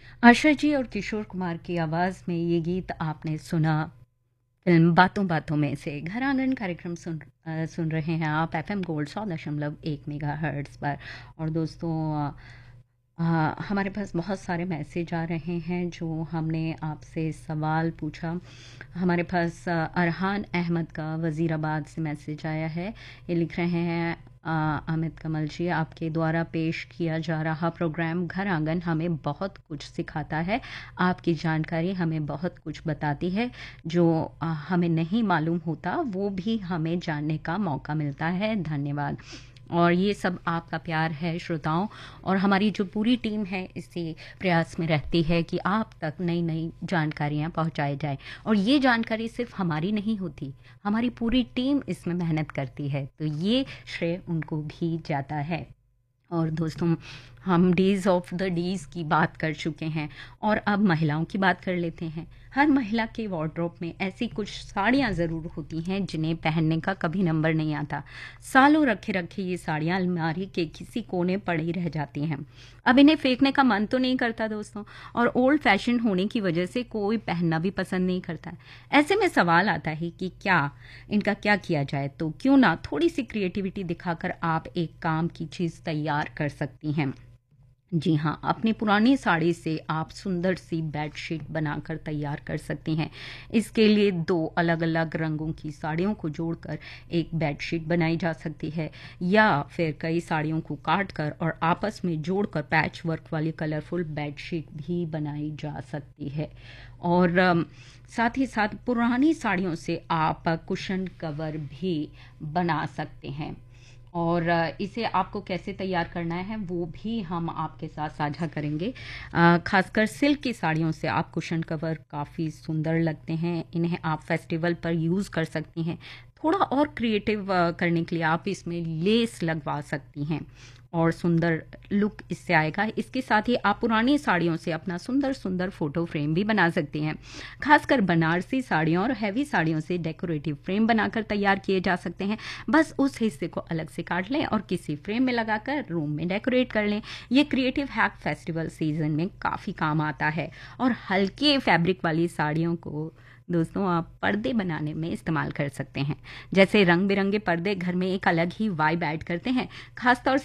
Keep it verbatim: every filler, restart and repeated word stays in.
आशा जी और किशोर कुमार की आवाज़ में ये गीत आपने सुना फ़िल्म बातों बातों में से। घर आंगन कार्यक्रम सुन अ, सुन रहे हैं आप एफ़एम गोल्ड सौ दशमलव एक मेगाहर्ट्ज़ पर। और दोस्तों अ, अ, हमारे पास बहुत सारे मैसेज आ रहे हैं जो हमने आपसे सवाल पूछा। हमारे पास अ, अरहान अहमद का वज़ीराबाद से मैसेज आया है। ये लिख रहे हैं, अ, अमित कमल जी, आपके द्वारा पेश किया जा रहा प्रोग्राम घर आंगन हमें बहुत कुछ सिखाता है। आपकी जानकारी हमें बहुत कुछ बताती है, जो अ, हमें नहीं मालूम होता वो भी हमें जानने का मौका मिलता है। धन्यवाद। और ये सब आपका प्यार है श्रोताओं, और हमारी जो पूरी टीम है इसी प्रयास में रहती है कि आप तक नई नई जानकारियाँ पहुँचाई जाए। और ये जानकारी सिर्फ हमारी नहीं होती, हमारी पूरी टीम इसमें मेहनत करती है, तो ये श्रेय उनको भी जाता है। और दोस्तों, हम डेज़ ऑफ द डेज़ की बात कर चुके हैं, और अब महिलाओं की बात कर लेते हैं। हर महिला के वार्डरोब में ऐसी कुछ साड़ियाँ ज़रूर होती हैं जिन्हें पहनने का कभी नंबर नहीं आता। सालों रखे रखे ये साड़ियाँ अलमारी के किसी कोने पड़ी रह जाती हैं। अब इन्हें फेंकने का मन तो नहीं करता दोस्तों, और ओल्ड फैशन होने की वजह से कोई पहनना भी पसंद नहीं करता है। ऐसे में सवाल आता है कि क्या इनका क्या किया जाए? तो क्यों ना थोड़ी सी क्रिएटिविटी दिखाकर आप एक काम की चीज़ तैयार कर सकती हैं। जी हाँ, अपनी पुरानी साड़ी से आप सुंदर सी बेडशीट बनाकर तैयार कर सकती हैं। इसके लिए दो अलग-अलग रंगों की साड़ियों को जोड़कर एक बेडशीट बनाई जा सकती है, या फिर कई साड़ियों को काट कर और आपस में जोड़कर पैच वर्क वाली कलरफुल बेडशीट भी बनाई जा सकती है। और अम, साथ ही साथ पुरानी साड़ियों से आप कुशन कवर भी बना सकते हैं। और अ, इसे आपको कैसे तैयार करना है वो भी हम आपके साथ साझा करेंगे। अ, खासकर सिल्क की साड़ियों से आप कुशन कवर काफ़ी सुंदर लगते हैं। इन्हें आप फेस्टिवल पर यूज़ कर सकती हैं। थोड़ा और क्रिएटिव अ, करने के लिए आप इसमें लेस लगवा सकती हैं, और सुंदर लुक इससे आएगा। इसके साथ ही आप पुरानी साड़ियों से अपना सुंदर सुंदर फ़ोटो फ्रेम भी बना सकती हैं। खासकर बनारसी साड़ियों और हैवी साड़ियों से डेकोरेटिव फ्रेम बनाकर तैयार किए जा सकते हैं। बस उस हिस्से को अलग से काट लें और किसी फ्रेम में लगाकर रूम में डेकोरेट कर लें। ये क्रिएटिव हैक फेस्टिवल सीजन में काफ़ी काम आता है। और हल्के फैब्रिक वाली साड़ियों को दोस्तों आप पर्दे बनाने में इस्तेमाल कर सकते हैं। जैसे रंग बिरंगे पर्दे घर में एक अलग ही वाइब ऐड करते हैं, खासतौर